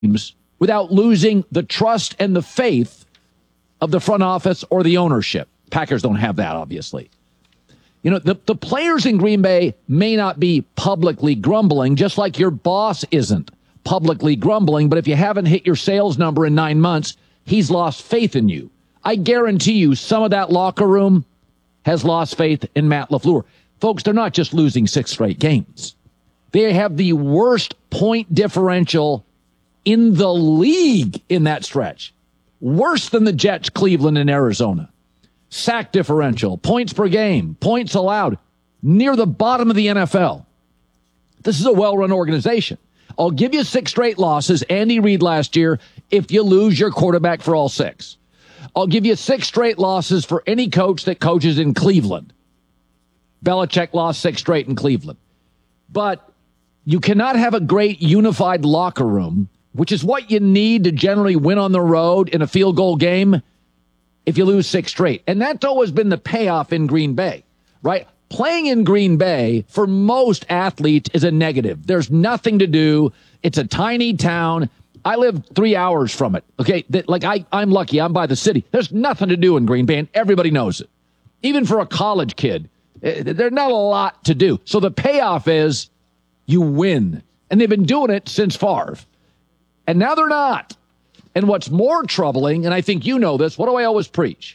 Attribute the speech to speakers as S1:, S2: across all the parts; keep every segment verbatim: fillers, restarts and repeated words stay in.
S1: without losing the trust and the faith of the front office or the ownership. Packers don't have that, obviously. You know, the, the players in Green Bay may not be publicly grumbling, just like your boss isn't publicly grumbling. But if you haven't hit your sales number in nine months, he's lost faith in you. I guarantee you some of that locker room has lost faith in Matt LaFleur. Folks, they're not just losing six straight games. They have the worst point differential in the league in that stretch. Worse than the Jets, Cleveland, and Arizona. Sack differential, points per game, points allowed, near the bottom of the N F L. This is a well-run organization. I'll give you six straight losses, Andy Reid last year, if you lose your quarterback for all six. I'll give you six straight losses for any coach that coaches in Cleveland. Belichick lost six straight in Cleveland. But you cannot have a great unified locker room, which is what you need to generally win on the road in a field goal game, if you lose six straight. And that's always been the payoff in Green Bay, right? Playing in Green Bay for most athletes is a negative. There's nothing to do. It's a tiny town. I live three hours from it. Okay. That, like I, I'm lucky. I'm by the city. There's nothing to do in Green Bay and everybody knows it. Even for a college kid, there's not a lot to do. So the payoff is you win. And they've been doing it since Favre. And now they're not. And what's more troubling, and I think you know this, what do I always preach?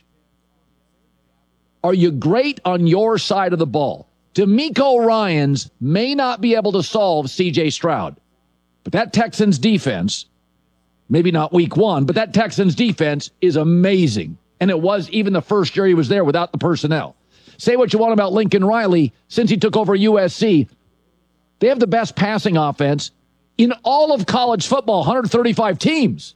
S1: Are you great on your side of the ball? DeMeco Ryans may not be able to solve C J Stroud. But that Texans defense, maybe not week one, but that Texans defense is amazing. And it was even the first year he was there without the personnel. Say what you want about Lincoln Riley. Since he took over U S C, they have the best passing offense in all of college football, one hundred thirty-five teams.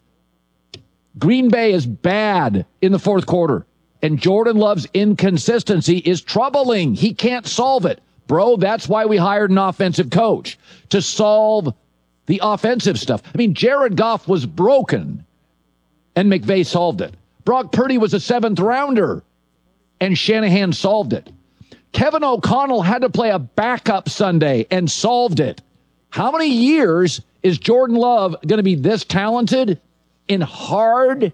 S1: Green Bay is bad in the fourth quarter, and Jordan Love's inconsistency is troubling. He can't solve it. Bro, that's why we hired an offensive coach, to solve the offensive stuff. I mean, Jared Goff was broken, and McVay solved it. Brock Purdy was a seventh rounder, and Shanahan solved it. Kevin O'Connell had to play a backup Sunday and solved it. How many years is Jordan Love going to be this talented and hard?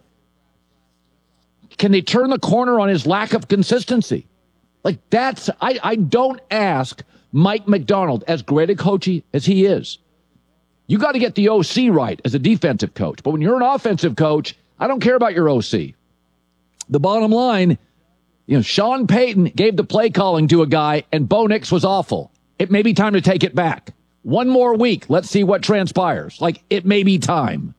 S1: Can they turn the corner on his lack of consistency? Like that's, I, I don't ask Mike McDonald, as great a coach as he is. You got to get the O C right as a defensive coach. But when you're an offensive coach, I don't care about your O C. The bottom line, you know, Sean Payton gave the play calling to a guy and Bo Nix was awful. It may be time to take it back. One more week. Let's see what transpires. Like it may be time.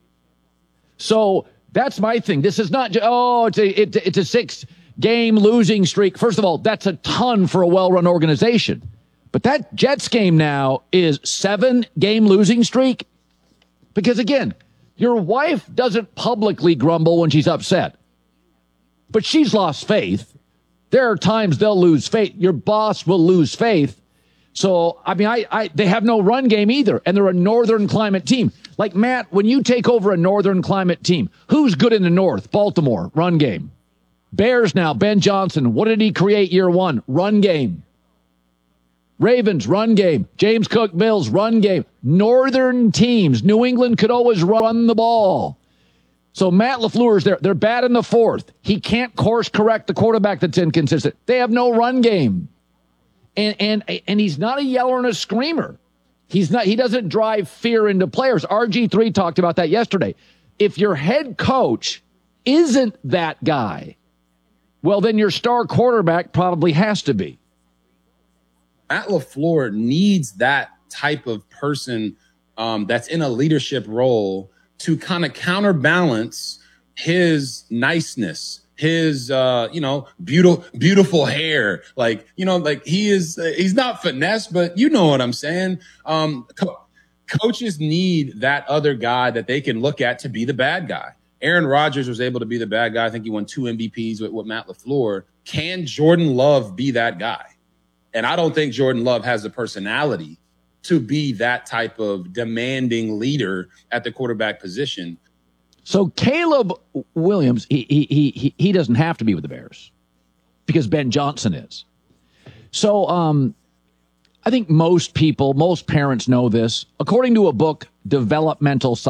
S1: So that's my thing. This is not, oh, it's a, it, it's a six game losing streak. First of all, that's a ton for a well-run organization. But that Jets game now is seven game losing streak. Because again, your wife doesn't publicly grumble when she's upset, but she's lost faith. There are times they'll lose faith. Your boss will lose faith. So, I mean, I, I, they have no run game either, and they're a northern climate team. Like, Matt, when you take over a northern climate team, who's good in the north? Baltimore, run game. Bears now, Ben Johnson, what did he create year one? Run game. Ravens, run game. James Cook, Bills, run game. Northern teams, New England could always run the ball. So Matt LaFleur's there. They're bad in the fourth. He can't course correct the quarterback that's inconsistent. They have no run game. And and and he's not a yeller and a screamer. He's not. He doesn't drive fear into players. R G three talked about that yesterday. If your head coach isn't that guy, well, then your star quarterback probably has to be.
S2: Matt LaFleur needs that type of person um, that's in a leadership role to kind of counterbalance his niceness. His, uh, you know, beautiful, beautiful hair. Like, you know, like he is, uh, he's not finesse, but you know what I'm saying? Um, co- coaches need that other guy that they can look at to be the bad guy. Aaron Rodgers was able to be the bad guy. I think he won two M V Ps with, with Matt LaFleur. Can Jordan Love be that guy? And I don't think Jordan Love has the personality to be that type of demanding leader at the quarterback position.
S1: So Caleb Williams, he, he he he doesn't have to be with the Bears because Ben Johnson is. So um, I think most people, most parents know this. According to a book, Developmental